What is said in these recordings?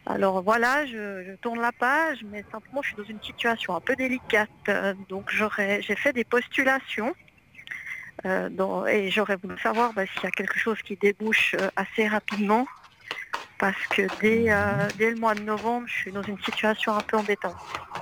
Alors voilà, je tourne la page, mais simplement je suis dans une situation un peu délicate. Donc j'ai fait des postulations et j'aurais voulu savoir s'il y a quelque chose qui débouche assez rapidement, parce que dès le mois de novembre, je suis dans une situation un peu embêtante.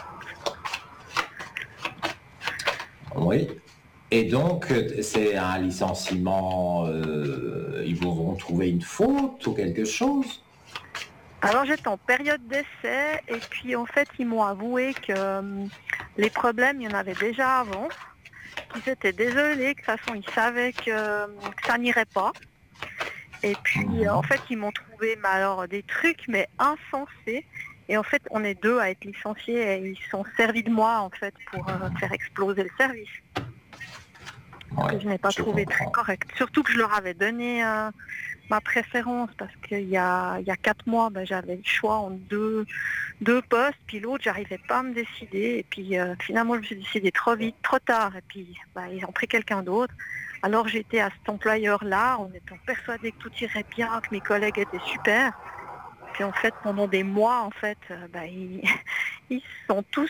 Oui. Et donc, c'est un licenciement, ils vous ont trouvé une faute ou quelque chose? Alors j'étais en période d'essai et puis en fait ils m'ont avoué que les problèmes, il y en avait déjà avant, qu'ils étaient désolés, que de toute façon ils savaient que ça n'irait pas. Et puis en fait ils m'ont trouvé alors des trucs mais insensés. Et en fait on est deux à être licenciés et ils se sont servis de moi en fait pour faire exploser le service. Ce Oui, que je n'ai pas je trouvé très comprends. correct. Surtout que je leur avais donné ma préférence parce qu'il y a 4 mois, j'avais le choix entre deux postes, puis l'autre, j'arrivais pas à me décider. Et puis finalement, je me suis décidée trop vite, trop tard. Et puis ils ont pris quelqu'un d'autre. Alors j'étais à cet employeur-là en étant persuadée que tout irait bien, que mes collègues étaient super. Puis en fait, pendant des mois, en fait, ils sont tous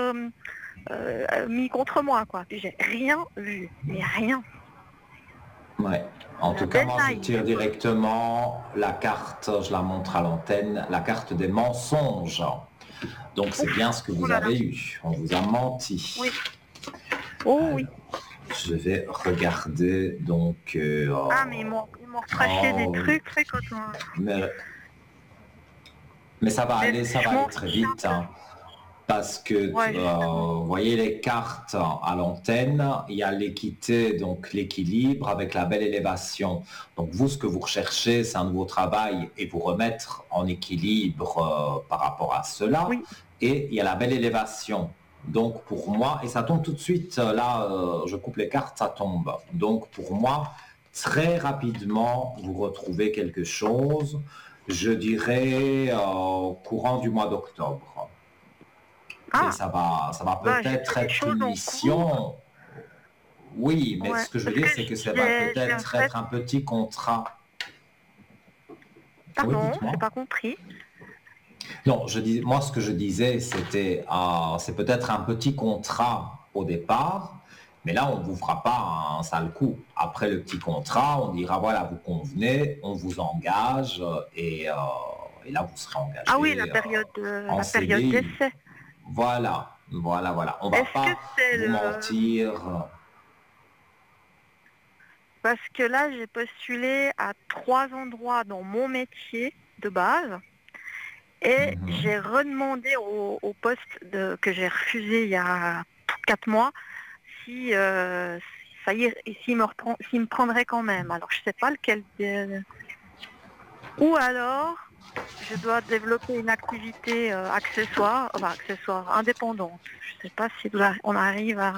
mis contre moi, quoi. Puis j'ai rien vu, mais rien. Ouais. En La tout cas, belle moi, je naïve, tire quoi. directement la carte, je la montre à l'antenne, la carte des mensonges. Donc, c'est bien Ouf, ce que oh vous là là, avez eu. On vous a menti. oui. Oh oui. Alors, je vais regarder donc. Ah, mais ils m'ont reproché des Oh, trucs, très quand on... mais, mais Mais ça va je m'en aller très fiche un vite, peu. hein. Parce que, Ouais, justement. vous voyez les cartes à l'antenne, il y a l'équité, donc l'équilibre avec la belle élévation. Donc vous, ce que vous recherchez, c'est un nouveau travail et vous remettre en équilibre par rapport à cela. Oui, Et il y a la belle élévation. Donc pour moi, et ça tombe tout de suite, là, je coupe les cartes, ça tombe. Donc pour moi, très rapidement, vous retrouvez quelque chose, je dirais courant du mois d'octobre. Et ah, ça va j'ai peut-être des être choses une en cours. mission. Oui, mais Ouais, ce que je veux parce dire, que c'est que ça va j'ai en peut-être fait... être un petit contrat. Oui, Pardon, j'ai dites-moi. pas compris. Non, moi, ce que je disais, c'était, c'est peut-être un petit contrat au départ, mais là, on ne vous fera pas un sale coup. Après le petit contrat, on dira, voilà, vous convenez, on vous engage, et là, vous serez Ah oui, engagé en la période CDI. d'essai. Voilà, voilà, voilà. On ne va Est-ce que pas c'est vous mentir. Parce que là, j'ai postulé à 3 endroits dans mon métier de base et Mhm. j'ai redemandé au poste que j'ai refusé il y a 4 mois si ça y est, et s'il me prendrait quand même. Alors je sais pas lequel. Ou alors je dois développer une activité accessoire, indépendante. Je sais pas si on arrive à.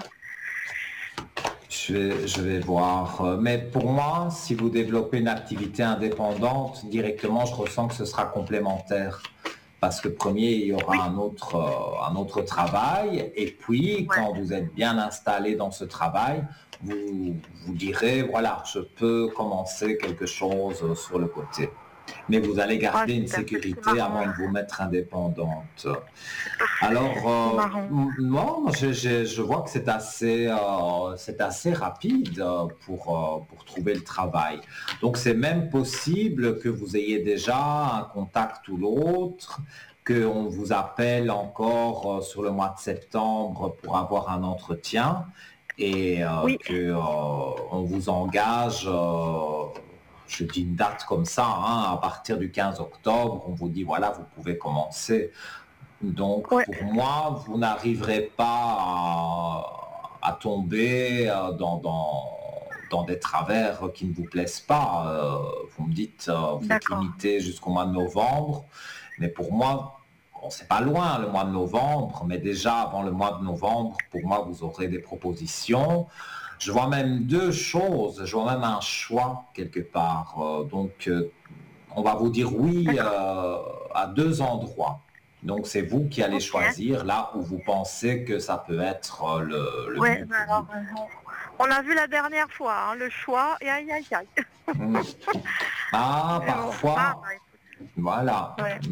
Je vais voir. Mais pour moi, si vous développez une activité indépendante, directement, je ressens que ce sera complémentaire. Parce que premier, il y aura Oui, un autre travail. Et puis, ouais, quand vous êtes bien installé dans ce travail, vous direz, voilà, je peux commencer quelque chose sur le côté. Mais vous allez ouais, garder une c'est ce qui sécurité à moins m'arrange. de vous mettre indépendante. C'est parfait, c'est Alors, ce qui m'arrange. non, je vois que c'est assez rapide pour trouver le travail. Donc, c'est même possible que vous ayez déjà un contact ou l'autre, qu'on vous appelle encore sur le mois de septembre pour avoir un entretien et Oui, que on vous engage. Je dis une date comme ça, hein, à partir du 15 octobre, on vous dit voilà, vous pouvez commencer. Donc ouais, pour moi, vous n'arriverez pas à tomber dans des travers qui ne vous plaisent pas. Vous me dites, vous êtes d'accord. limité jusqu'au mois de novembre, mais pour moi, bon, c'est pas loin le mois de novembre, mais déjà avant le mois de novembre, pour moi, vous aurez des propositions. Je vois même deux choses, je vois même un choix quelque part. On va vous dire oui D'accord. à deux endroits. Donc, c'est vous qui allez Ok. choisir là où vous pensez que ça peut être le Ouais, mieux pour vous. on a vu la dernière fois, hein, le choix, et aïe aïe aïe. Mm. Ah, Mais bon, parfois, voilà. ouais.